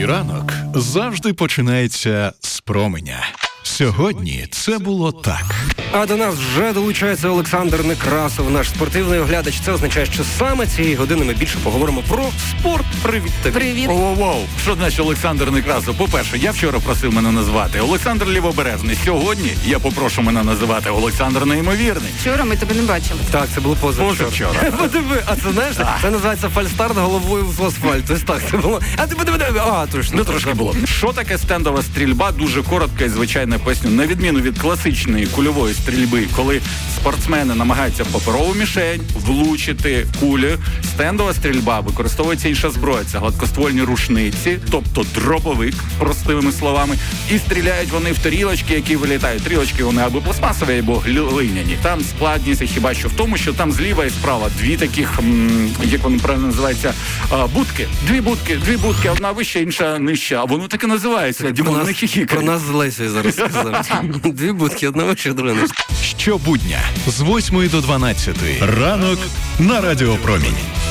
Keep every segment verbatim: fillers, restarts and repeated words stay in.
Твій ранок завжди починається з променя. Сьогодні це було так. А до нас вже долучається Олександр Некрасов, наш спортивний оглядач. Це означає, що саме цієї години ми більше поговоримо про спорт. Привіт тобі. Привіт. Воу-воу. Що значить Олександр Некрасов? По-перше, я вчора просив мене назвати Олександр Лівобережний. Сьогодні я попрошу мене називати Олександр Неймовірний. Вчора ми тебе не бачили. Так, це було позавчора. Позавчора. Подиви, а це знаєш, це називається фальстарт головою в асфальт. Ось так це було. А ти подиви, а, точно. Ну, трошки було. Що таке стендова стрільба? Дуже коротко і звичайно поясню. На відміну від класичної кульової стрільби, коли спортсмени намагаються в паперову мішень влучити кулю, стендова стрільба, використовується інша зброя. Це гладкоствольні рушниці, тобто дробовик, простими словами. І стріляють вони в тарілочки, які вилітають. Тарілочки вони або пластмасові, або глиняні. Там складність хіба що в тому, що там зліва і справа дві таких, м- як вони правильно називаються, а, будки. Дві будки, дві будки, одна вища, інша нижча. А воно так і називається. Дімон, не хіхікай. Про нас з Лесею зараз сказав. Дві будки, одна вища, друга нижча. Щобудня з восьмої до дванадцятої. Ранок на Радіо Промінь.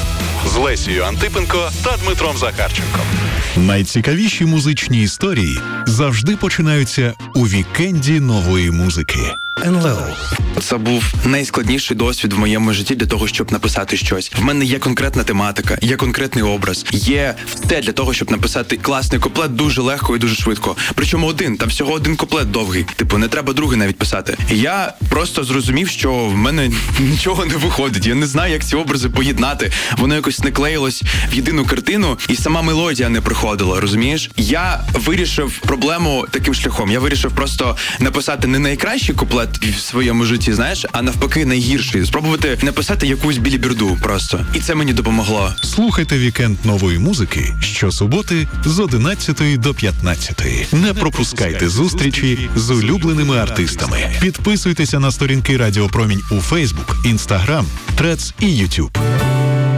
З Лесією Антипенко та Дмитром Захарченком. Найцікавіші музичні історії завжди починаються у вікенді нової музики. ен ел о. Це був найскладніший досвід в моєму житті для того, щоб написати щось. В мене є конкретна тематика, є конкретний образ, є все для того, щоб написати класний куплет дуже легко і дуже швидко. Причому один, там всього один куплет довгий. Типу, не треба другий навіть писати. І я просто зрозумів, що в мене нічого не виходить. Я не знаю, як ці образи поєднати. Воно якось не клеїлось в єдину картину, і сама мелодія не приходила, розумієш? Я вирішив проблему таким шляхом. Я вирішив просто написати не найкращий куплет в своєму житті, знаєш, а навпаки найгірший. Спробувати написати якусь біліберду просто. І це мені допомогло. Слухайте вікенд нової музики щосуботи з одинадцятої до п'ятнадцятої. Не пропускайте зустрічі з улюбленими артистами. Підписуйтеся на сторінки Радіо Промінь у Фейсбук, Інстаграм, Трец і Ютуб.